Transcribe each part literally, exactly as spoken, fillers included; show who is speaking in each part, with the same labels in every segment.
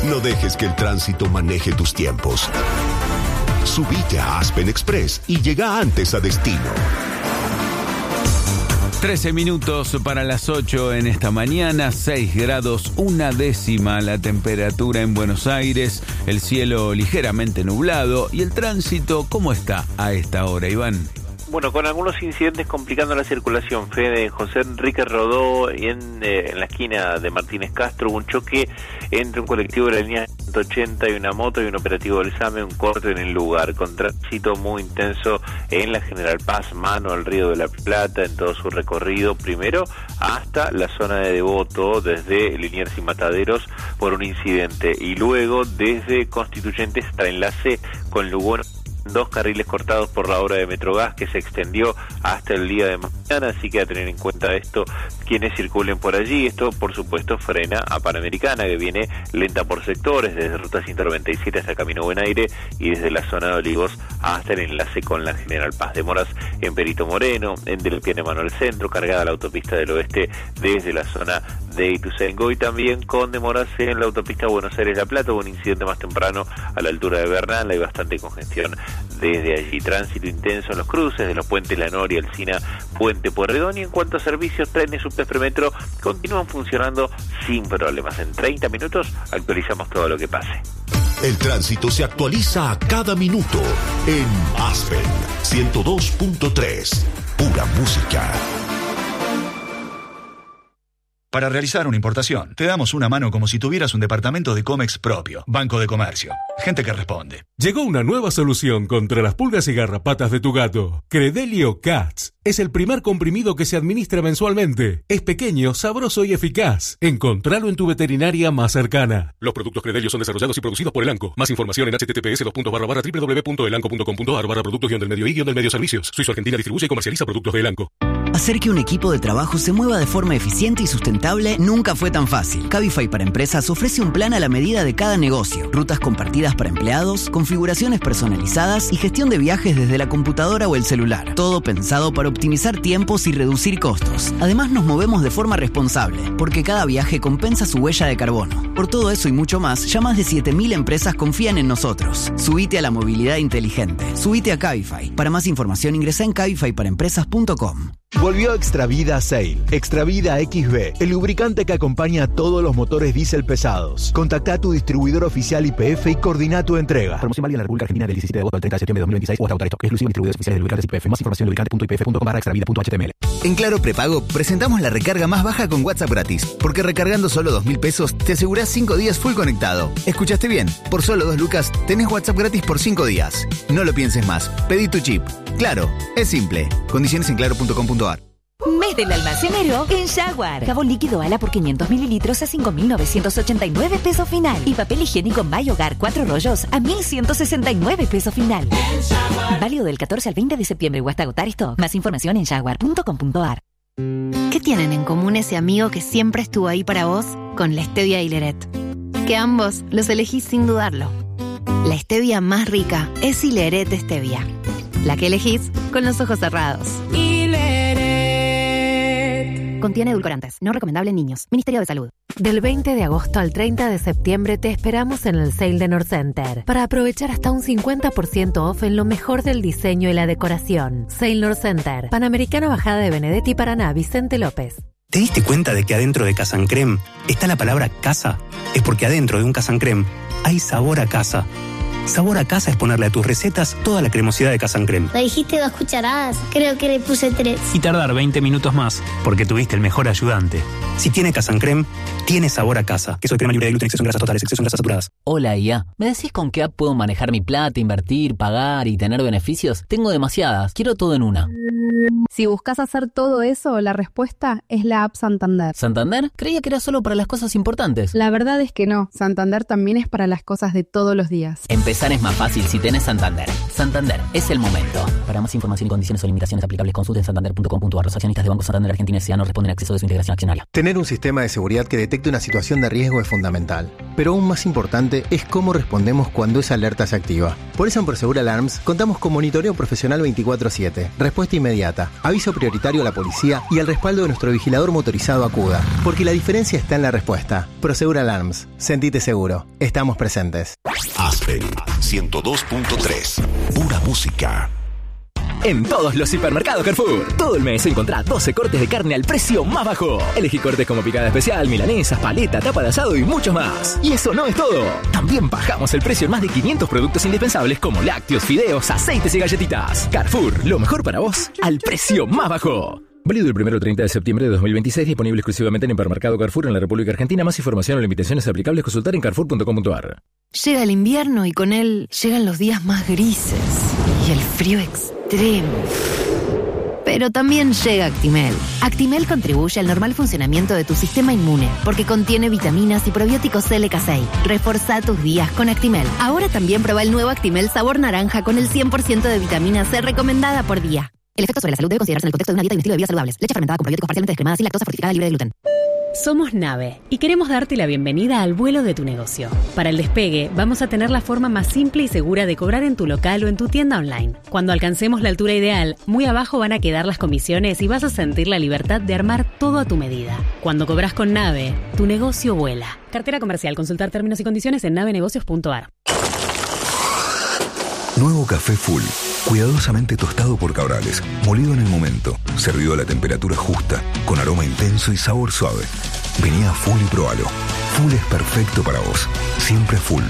Speaker 1: No dejes que el tránsito maneje tus tiempos. Subite a Aspen Express y llega antes a destino.
Speaker 2: trece minutos para las ocho en esta mañana, seis grados, una décima la temperatura en Buenos Aires, el cielo ligeramente nublado y el tránsito, ¿cómo está a esta hora, Iván?
Speaker 3: Bueno, con algunos incidentes complicando la circulación, Fede. José Enrique Rodó, en, eh, en la esquina de Martínez Castro, hubo un choque entre un colectivo de la línea ciento ochenta y una moto y un operativo del SAME, un corte en el lugar, con tránsito muy intenso en la General Paz, mano al Río de la Plata, en todo su recorrido, primero hasta la zona de Devoto, desde Liniers y Mataderos, por un incidente, y luego desde Constituyentes hasta enlace con Lugones, dos carriles cortados por la obra de Metrogas que se extendió hasta el día de mañana, así que a tener en cuenta esto quienes circulen por allí. Esto por supuesto frena a Panamericana, que viene lenta por sectores, desde Ruta ciento noventa y siete hasta Camino Buen Aire y desde la zona de Olivos hasta el enlace con la General Paz. Demoras en Perito Moreno, en Del Piane Manuel Centro, cargada la autopista del Oeste desde la zona de Ituzaingó, y también con demoras en la autopista Buenos Aires-La Plata. Hubo un incidente más temprano a la altura de Bernal, hay bastante congestión desde allí. Tránsito intenso en los cruces de los puentes La Noria, Alsina, Puente Pueyrredón. Y en cuanto a servicios, trenes, subtes, premetro continúan funcionando sin problemas. En treinta minutos actualizamos todo lo que pase.
Speaker 1: El tránsito se actualiza a cada minuto en Aspen ciento dos punto tres. Pura música.
Speaker 4: Para realizar una importación, te damos una mano como si tuvieras un departamento de Comex propio. Banco de Comercio. Gente que responde.
Speaker 5: Llegó una nueva solución contra las pulgas y garrapatas de tu gato. Credelio Cats. Es el primer comprimido que se administra mensualmente. Es pequeño, sabroso y eficaz. Encontralo en tu veterinaria más cercana. Los productos Credelio son desarrollados y producidos por Elanco. Más información en https dos barra barra w w w punto elanco punto com punto a r barra productos guión del medio y guión del medio servicios. Suizo Argentina distribuye y comercializa productos de Elanco.
Speaker 6: Hacer que un equipo de trabajo se mueva de forma eficiente y sustentable nunca fue tan fácil. Cabify para Empresas ofrece un plan a la medida de cada negocio. Rutas compartidas para empleados, configuraciones personalizadas y gestión de viajes desde la computadora o el celular. Todo pensado para optimizar tiempos y reducir costos. Además, nos movemos de forma responsable, porque cada viaje compensa su huella de carbono. Por todo eso y mucho más, ya más de siete mil empresas confían en nosotros. Subite a la movilidad inteligente. Subite a Cabify. Para más información ingresa en cabify para empresas punto com.
Speaker 7: Volvió Extravida Sail. Extravida X B, el lubricante que acompaña a todos los motores diésel pesados. Contacta a tu distribuidor oficial Y P F y coordina tu entrega.
Speaker 8: Promoción válida en la República Argentina del diecisiete de agosto al treinta de septiembre de dos mil veintiséis o hasta agotar stock. Exclusivo en distribuidores oficiales de lubricantes Y P F. Más información en lubricante punto i p f punto com barra extravida punto h t m l.
Speaker 9: En Claro Prepago presentamos la recarga más baja con WhatsApp gratis. Porque recargando solo dos mil pesos te asegurás cinco días full conectado. ¿Escuchaste bien? Por solo dos lucas tenés WhatsApp gratis por cinco días. No lo pienses más. Pedí tu chip. Claro, es simple. Condiciones en claro punto com punto a r.
Speaker 10: Mes del almacenero en Jaguar. Jabón líquido Ala por quinientos mililitros a cinco mil novecientos ochenta y nueve pesos final. Y papel higiénico My Hogar cuatro rollos a mil ciento sesenta y nueve pesos final. Válido del catorce al veinte de septiembre o hasta agotar stock. Más información en jaguar punto com punto a r.
Speaker 11: ¿Qué tienen en común ese amigo que siempre estuvo ahí para vos con la stevia y Hileret? Que ambos los elegís sin dudarlo. La stevia más rica es Hileret Stevia. La que elegís con los ojos cerrados. Contiene edulcorantes. No recomendable en niños. Ministerio de Salud.
Speaker 12: Del veinte de agosto al treinta de septiembre te esperamos en el Sale de Norcenter para aprovechar hasta un cincuenta por ciento off en lo mejor del diseño y la decoración. Sale Norcenter. Panamericana Bajada de Benedetti, Paraná, Vicente López.
Speaker 13: ¿Te diste cuenta de que adentro de Casa Crème está la palabra casa? Es porque adentro de un Casa Crème hay sabor a casa. Sabor a casa es ponerle a tus recetas toda la cremosidad de Casa Crème.
Speaker 14: Le dijiste dos cucharadas, creo que le puse tres.
Speaker 13: Y tardar veinte minutos más, porque tuviste el mejor ayudante. Si tiene Casa Crème, tiene sabor a casa. Queso de crema libre de gluten, exceso en grasas totales, exceso en grasas saturadas.
Speaker 15: Hola I A, ¿me decís con qué app puedo manejar mi plata, invertir, pagar y tener beneficios? Tengo demasiadas, quiero todo en una.
Speaker 16: Si buscas hacer todo eso, la respuesta es la app Santander.
Speaker 15: ¿Santander? Creía que era solo para las cosas importantes.
Speaker 16: La verdad es que no, Santander también es para las cosas de todos los días.
Speaker 15: Empecé Empezar es más fácil si tenés Santander. Santander, es el momento. Para más información y condiciones o limitaciones aplicables, consulten santander punto com punto a r. Los accionistas de Banco Santander Argentina S A no responden al acceso de su integración accionaria.
Speaker 17: Tener un sistema de seguridad que detecte una situación de riesgo es fundamental. Pero aún más importante es cómo respondemos cuando esa alerta se activa. Por eso en Prosegur Alarms contamos con monitoreo profesional veinticuatro siete, respuesta inmediata, aviso prioritario a la policía y el respaldo de nuestro vigilador motorizado Acuda. Porque la diferencia está en la respuesta. Prosegur Alarms. Sentite seguro. Estamos presentes.
Speaker 1: Aspen ciento dos punto tres. Pura música.
Speaker 8: En todos los hipermercados Carrefour, todo el mes encontrá doce cortes de carne al precio más bajo. Elegí cortes como picada especial, milanesas, paleta, tapa de asado y mucho más. Y eso no es todo. También bajamos el precio en más de quinientos productos indispensables como lácteos, fideos, aceites y galletitas. Carrefour, lo mejor para vos al precio más bajo. Válido el primero al treinta de septiembre de dos mil veintiséis, disponible exclusivamente en Hipermercado Carrefour en la República Argentina. Más información o limitaciones aplicables consultar en carrefour punto com punto a r.
Speaker 11: Llega el invierno y con él llegan los días más grises y el frío extremo. Pero también llega Actimel. Actimel contribuye al normal funcionamiento de tu sistema inmune porque contiene vitaminas y probióticos L K seis. Reforzá tus días con Actimel. Ahora también prueba el nuevo Actimel sabor naranja con el cien por ciento de vitamina C recomendada por día. El efecto sobre la salud debe considerarse en el contexto de una dieta y un estilo de vida saludables. Leche fermentada con probióticos parcialmente descremadas y lactosa fortificada libre de gluten.
Speaker 18: Somos Nave y queremos darte la bienvenida al vuelo de tu negocio. Para el despegue, vamos a tener la forma más simple y segura de cobrar en tu local o en tu tienda online. Cuando alcancemos la altura ideal, muy abajo van a quedar las comisiones y vas a sentir la libertad de armar todo a tu medida. Cuando cobras con Nave, tu negocio vuela. Cartera comercial. Consultar términos y condiciones en nave negocios punto a r.
Speaker 19: Nuevo café Full, cuidadosamente tostado por Cabrales, molido en el momento, servido a la temperatura justa, con aroma intenso y sabor suave. Vení a Full y probalo. Full es perfecto para vos. Siempre Full.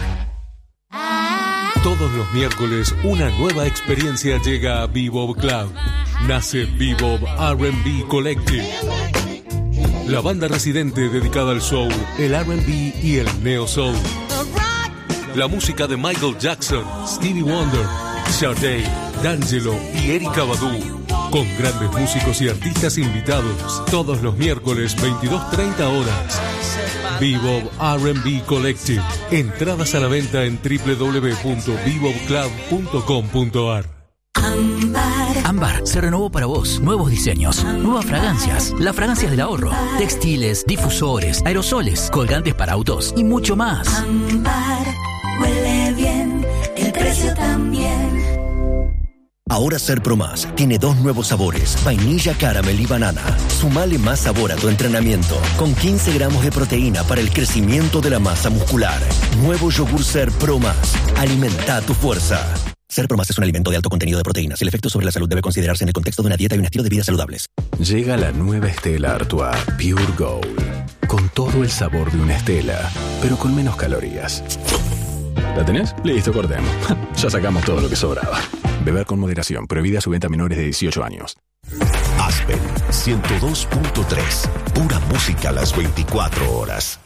Speaker 5: Todos los miércoles una nueva experiencia llega a Bebop Club. Nace Bebop R and B Collective. La banda residente dedicada al soul, el R and B y el neo soul. La música de Michael Jackson, Stevie Wonder, Sade, D'Angelo y Erykah Badu, con grandes músicos y artistas invitados, todos los miércoles veintidós treinta horas. Bebop R and B Collective. Entradas a la venta en doble u doble u doble u punto bebop club punto com punto a r.
Speaker 20: Ámbar. Ámbar se renovó para vos. Nuevos diseños, nuevas fragancias, las fragancias del ahorro, textiles, difusores, aerosoles, colgantes para autos y mucho más.
Speaker 21: Ámbar, huele bien, el precio también.
Speaker 22: Ahora Ser Pro Más tiene dos nuevos sabores, vainilla, caramel y banana. Sumale más sabor a tu entrenamiento, con quince gramos de proteína para el crecimiento de la masa muscular. Nuevo yogur Ser Pro Más. Alimenta tu fuerza. Ser Pro Más es un alimento de alto contenido de proteínas. El efecto sobre la salud debe considerarse en el contexto de una dieta y un estilo de vida saludables.
Speaker 23: Llega la nueva Stella Artois Pure Gold, con todo el sabor de una Stella, pero con menos calorías. ¿La tenés? Listo, cortemos. Ya sacamos todo lo que sobraba. Beber con moderación. Prohibida su venta a menores de dieciocho años.
Speaker 1: Aspen ciento dos punto tres. Pura música a las veinticuatro horas.